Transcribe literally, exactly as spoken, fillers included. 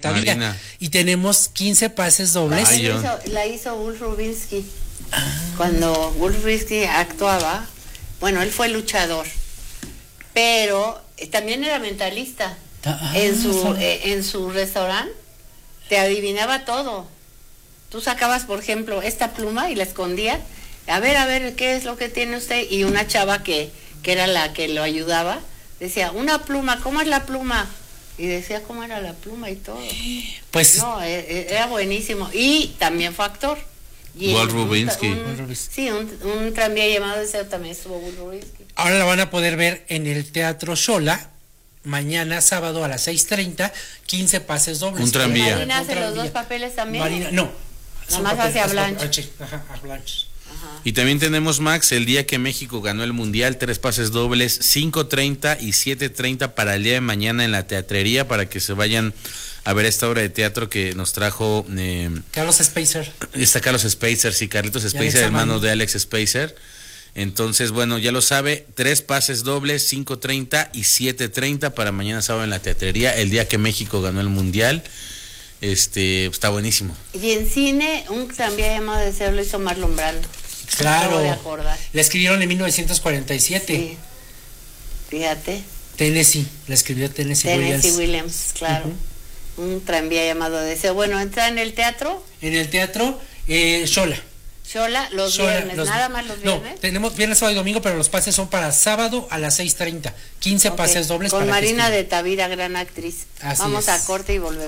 Tavira. Marina. Y tenemos quince pases dobles. Ay, la, yo. hizo, la hizo Wolf Rubinsky. Ah. Cuando Wolf Rubinsky actuaba, bueno, él fue luchador, pero también era mentalista. Ah, en su so... eh, en su restaurante te adivinaba todo. Tú sacabas, por ejemplo, esta pluma y la escondías. A ver, a ver, ¿qué es lo que tiene usted? Y una chava que, que era la que lo ayudaba, decía, una pluma, ¿cómo es la pluma? Y decía cómo era la pluma y todo. Pues no, era buenísimo. Y también fue actor. Walt Rubinsky. Un, un, sí, un, un tranvía llamado ese también estuvo Walt Rubinsky. Ahora la van a poder ver en el Teatro Xola, mañana sábado a las seis treinta, quince pases dobles. Un tranvía. ¿Marina hace un tranvía. los dos papeles también? Marina, no. Nada más hacia Blanche. Blanche. Ajá, a Blanche. Ajá. Y también tenemos, Max, el día que México ganó el Mundial, tres pases dobles, cinco treinta y siete treinta para el día de mañana en la teatrería, para que se vayan a ver esta obra de teatro que nos trajo eh, Carlos Spacer. está Carlos Spacer, sí, Carlitos Spacer, hermano de Alex Spacer. Entonces, bueno, ya lo sabe, tres pases dobles, cinco treinta y siete treinta para mañana sábado en la teatrería, el día que México ganó el Mundial. Este, está buenísimo. Y en cine, un tranvía llamado Deseo lo hizo Marlon Brando. Claro. De acordar. La escribieron en mil novecientos cuarenta y siete. Sí. Fíjate. Tennessee, la escribió Tennessee, Tennessee Williams. Williams, claro. Uh-huh. Un tranvía llamado Deseo. Bueno, entra en el teatro. En el teatro, eh, Xola. Xola, los Xola, viernes, los, nada más los viernes. No, tenemos viernes, sábado y domingo, pero los pases son para sábado a las seis treinta. quince Okay. pases dobles. Con para Marina que de Tavira, gran actriz. Así Vamos es. a corte y volvemos.